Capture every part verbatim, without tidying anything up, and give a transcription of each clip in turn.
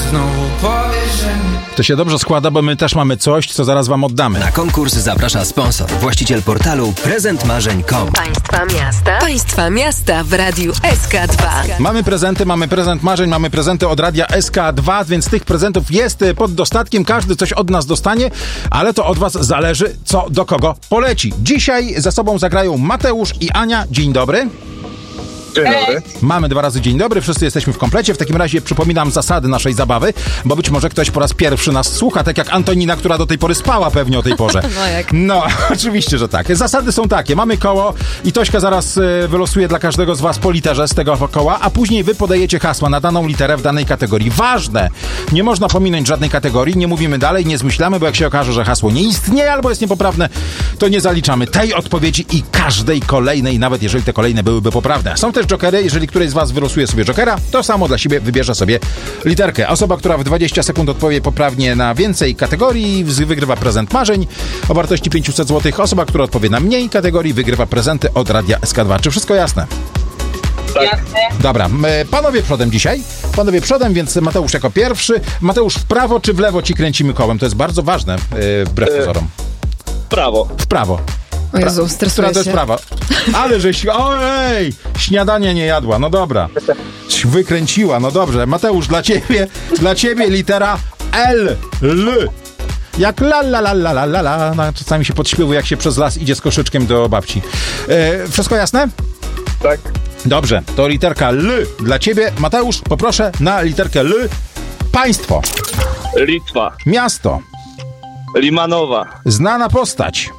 znowu powiesz, że nie. To się dobrze składa, bo my też mamy coś, co zaraz wam oddamy. Na konkurs zaprasza sponsor, właściciel portalu prezent marzeń kropka com. Państwa miasta. Państwa miasta w Radiu S K dwa. Mamy prezenty, mamy prezent marzeń, mamy prezenty od Radia S K dwa, więc tych prezentów jest pod dostatkiem. Każdy coś od nas dostanie, ale to od was zależy, co do kogo poleci. Dzisiaj ze sobą zagrają Mateusz i Ania. Dzień dobry. Dzień dobry. Mamy dwa razy dzień dobry, wszyscy jesteśmy w komplecie. W takim razie przypominam zasady naszej zabawy, bo być może ktoś po raz pierwszy nas słucha, tak jak Antonina, która do tej pory spała pewnie o tej porze. No jak? No, oczywiście, że tak. Zasady są takie. Mamy koło i Tośka zaraz y, wylosuje dla każdego z was po literze z tego koła, a później wy podajecie hasła na daną literę w danej kategorii. Ważne! Nie można pominąć żadnej kategorii, nie mówimy dalej, nie zmyślamy, bo jak się okaże, że hasło nie istnieje albo jest niepoprawne, to nie zaliczamy tej odpowiedzi i każdej kolejnej, nawet jeżeli te kolejne byłyby poprawne. Są też jokery, jeżeli któryś z was wylosuje sobie jokera, to samo dla siebie wybierze sobie literkę. Osoba, która w dwadzieścia sekund odpowie poprawnie na więcej kategorii, wygrywa prezent marzeń o wartości pięćset złotych. Osoba, która odpowie na mniej kategorii, wygrywa prezenty od Radia S K dwa. Czy wszystko jasne? Tak. Dobra, panowie przodem dzisiaj. Panowie przodem, więc Mateusz jako pierwszy. Mateusz, w prawo czy w lewo ci kręcimy kołem? To jest bardzo ważne, wbrew pozorom. Prawo. W prawo. O Jezu, stresuję Która to jest się. prawa? Ale żeś... Ojej! Śniadania nie jadła. No dobra. Wykręciła. No dobrze. Mateusz, dla ciebie, dla ciebie litera L. L. Jak la la la la la la la. No, czasami się podśpiewuje, jak się przez las idzie z koszyczkiem do babci. E, wszystko jasne? Tak. Dobrze. To literka L dla ciebie. Mateusz, poproszę na literkę L. Państwo. Litwa. Miasto. Limanowa. Znana postać.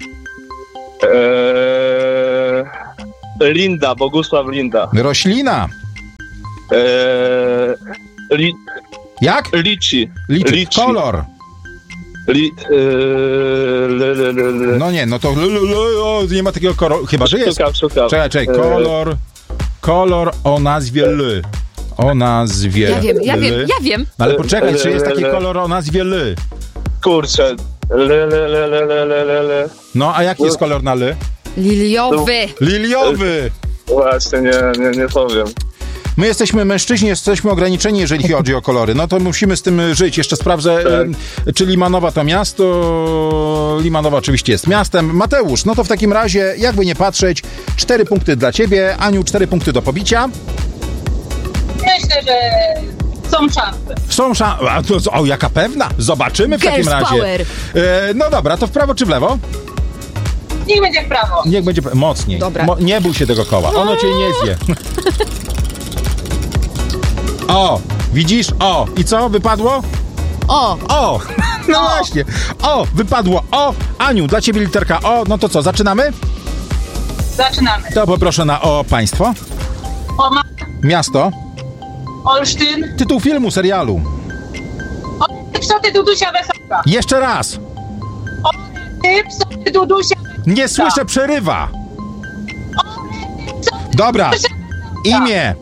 Eee, Linda, Bogusław Linda. Roślina. Eee, li, Jak? liczy. Liczy. Liczy. Kolor. Li, eee, le, le, le, le. No nie, no to l, l, l, o, nie ma takiego koloru. Chyba, że jest. Szukam, szukam. Czekaj, czekaj. Kolor. Kolor o nazwie L. O nazwie Ja wiem, ja L. wiem, ja wiem. No ale poczekaj, czy jest taki kolor o nazwie L? Kurczę. Le, le, le, le, le, le, le, le. No, a jaki jest kolor na L? Liliowy. Liliowy! Właśnie, nie, nie, nie powiem. My jesteśmy mężczyźni, jesteśmy ograniczeni, jeżeli chodzi o kolory. No to musimy z tym żyć. Jeszcze sprawdzę, Tak. y, czy Limanowa to miasto. Limanowa oczywiście jest miastem. Mateusz, no to w takim razie, jakby nie patrzeć, cztery punkty dla ciebie. Aniu, cztery punkty do pobicia. Myślę, że są szanse. Są szanse. O, jaka pewna? Zobaczymy w Girls takim razie. power. E, no dobra, to w prawo czy w lewo? Niech będzie w prawo. Niech będzie p- mocniej. Dobra. Mo- nie bój się tego koła. Ono cię nie zje. O, widzisz? O, i co? Wypadło? O, O! No właśnie. O, wypadło O. Aniu, dla ciebie literka O. No to co, zaczynamy? Zaczynamy. To poproszę na O państwo. Oma, Miasto. Olsztyn, Tytuł filmu, serialu. Psoty Dudusia Wesołka. Jeszcze raz. Ty, Psoty Dudusia Nie słyszę, przerywa. Dobra. Imię.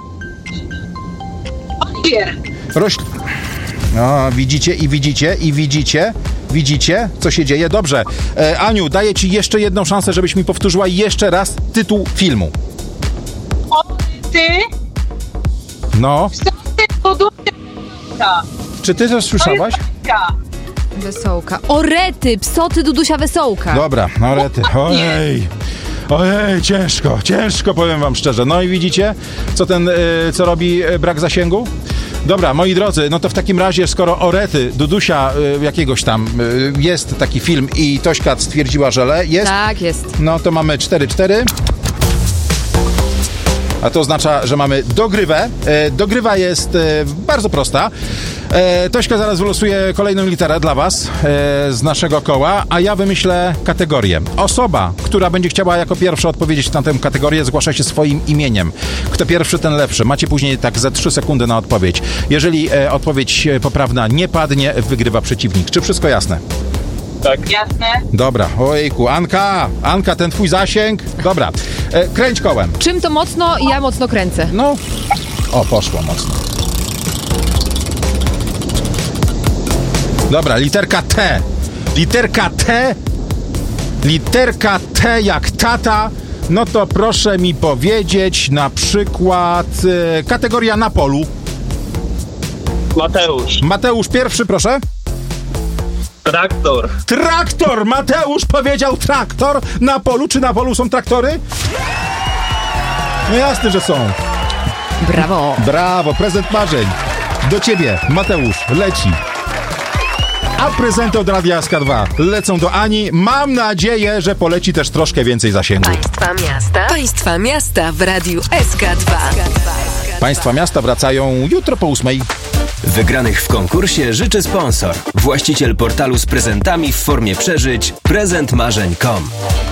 Oliwier. Rośl... No, widzicie i widzicie i widzicie. Widzicie, co się dzieje? Dobrze. E, Aniu, daję ci jeszcze jedną szansę, żebyś mi powtórzyła jeszcze raz tytuł filmu. Ty, No. Psoty Dudusia Wesołka. Czy ty to słyszałaś? Wesołka. Orety, psoty Dudusia Wesołka. Dobra, no rety. Ojej. Ojej, ciężko, ciężko, powiem wam szczerze. No i widzicie, co ten, y, co robi y, brak zasięgu? Dobra, moi drodzy, no to w takim razie, skoro Orety, Dudusia y, jakiegoś tam y, jest taki film i Tośka stwierdziła, że le, jest, Tak jest. no to mamy cztery cztery. A to oznacza, że mamy dogrywę. E, dogrywa jest e, bardzo prosta. E, Tośka zaraz wylosuje kolejną literę dla was e, z naszego koła, a ja wymyślę kategorię. Osoba, która będzie chciała jako pierwsza odpowiedzieć na tę kategorię, zgłasza się swoim imieniem. Kto pierwszy, ten lepszy. Macie później tak ze trzy sekundy na odpowiedź. Jeżeli e, odpowiedź poprawna nie padnie, wygrywa przeciwnik. Czy wszystko jasne? Tak. Jasne. Dobra, ojejku, Anka, Anka, ten twój zasięg. Dobra, e, kręć kołem. Czym to mocno i ja mocno kręcę. No, o, poszło mocno. Dobra, literka T. Literka T. Literka T jak tata. No to proszę mi powiedzieć na przykład e, kategoria na polu. Mateusz. Mateusz pierwszy, proszę. Traktor. Traktor! Mateusz powiedział traktor. Na polu, czy na polu są traktory? No jasne, że są. Brawo. Brawo, prezent marzeń. Do ciebie, Mateusz, leci. A prezenty od Radia S K dwa lecą do Ani. Mam nadzieję, że poleci też troszkę więcej zasięgu. Państwa miasta. Państwa miasta w Radiu S K dwa. Państwa miasta wracają jutro po ósmej. Wygranych w konkursie życzy sponsor. Właściciel portalu z prezentami w formie przeżyć prezent marzeń kropka com.